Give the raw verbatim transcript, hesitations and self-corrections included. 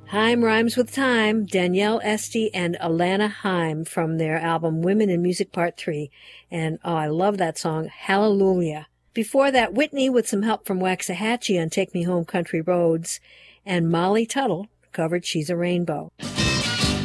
Haim rhymes with time, Danielle Esty and Alana Haim from their album Women in Music Part three. And oh, I love that song, Hallelujah. Before that, Whitney with some help from Waxahachie on Take Me Home Country Roads. And Molly Tuttle covered She's a Rainbow.